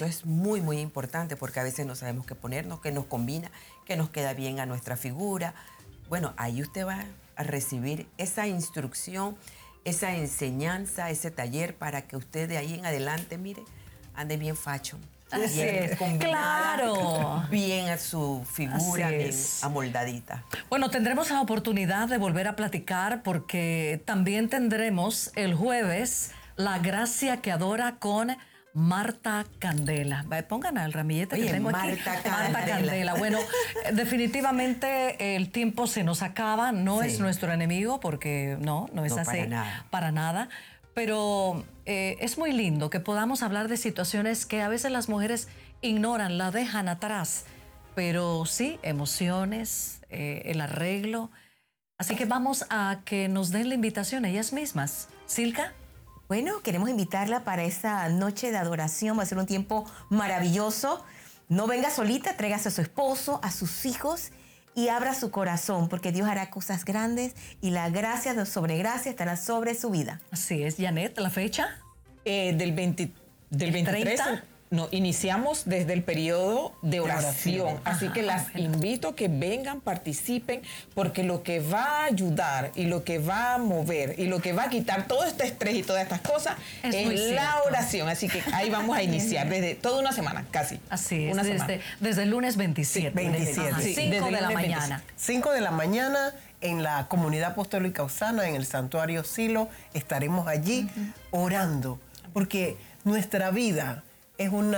eso es muy, muy importante porque a veces no sabemos qué ponernos, qué nos combina, qué nos queda bien a nuestra figura. Bueno, ahí usted va a recibir esa instrucción, esa enseñanza, ese taller para que usted de ahí en adelante, mire, ande bien facho. Así Bien es. combinada, Claro. bien a su figura, Así bien es. amoldadita. Bueno, tendremos la oportunidad de volver a platicar porque también tendremos el jueves La Gracia que Adora con Marta Candela. Pongan al ramillete Oye, que tengo aquí. Marta Candela. Marta Candela. Bueno, definitivamente el tiempo se nos acaba. No Sí. es nuestro enemigo porque no es No, así. para nada. Para nada. Pero es muy lindo que podamos hablar de situaciones que a veces las mujeres ignoran, la dejan atrás. Pero sí, emociones, el arreglo. Así que vamos a que nos den la invitación ellas mismas. Silka. Bueno, queremos invitarla para esta noche de adoración. Va a ser un tiempo maravilloso. No venga solita, tráigase a su esposo, a sus hijos y abra su corazón, porque Dios hará cosas grandes y la gracia de sobre gracia estará sobre su vida. Así es, Janet, ¿la fecha? Del 23, 30. no, iniciamos desde el periodo de oración. Así que las invito a que vengan, participen, porque lo que va a ayudar y lo que va a mover y lo que va a quitar todo este estrés y todas estas cosas es la oración. Así que ahí vamos a iniciar desde toda una semana, casi. Así es, una semana. Desde el lunes 27. Sí, 27. Ajá, Sí, 5 desde de la el lunes mañana. 5 de la mañana en la Comunidad Apostólica Osana, en el Santuario Silo, estaremos allí orando, porque nuestra vida es un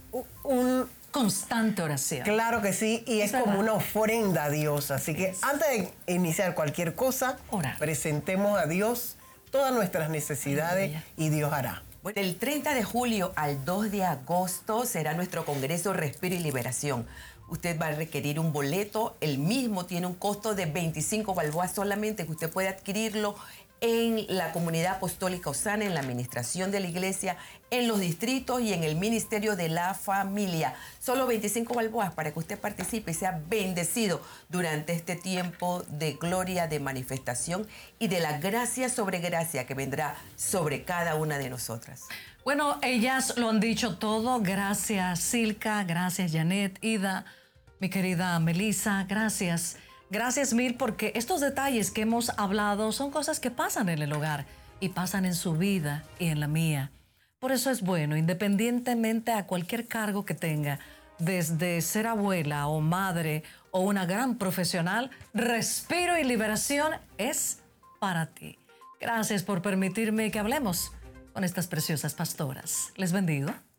Constante oración. claro que sí, y es como verdad. una ofrenda a Dios. Así que antes de iniciar cualquier cosa, Orar. presentemos a Dios todas nuestras necesidades Aleluya. y Dios hará. Bueno, del 30 de julio al 2 de agosto será nuestro Congreso Respiro y Liberación. Usted va a requerir un boleto, el mismo tiene un costo de 25 balboas solamente, que usted puede adquirirlo en la Comunidad Apostólica Osana, en la administración de la iglesia, en los distritos y en el Ministerio de la Familia. Solo 25 balboas para que usted participe y sea bendecido durante este tiempo de gloria, de manifestación y de la gracia sobre gracia que vendrá sobre cada una de nosotras. Bueno, ellas lo han dicho todo. Gracias, Silka. Gracias, Janet, Ida, mi querida Melissa. Gracias. Gracias mil, porque estos detalles que hemos hablado son cosas que pasan en el hogar y pasan en su vida y en la mía. Por eso es bueno, independientemente a cualquier cargo que tenga, desde ser abuela o madre o una gran profesional, Respiro y Liberación es para ti. Gracias por permitirme que hablemos con estas preciosas pastoras. Les bendigo.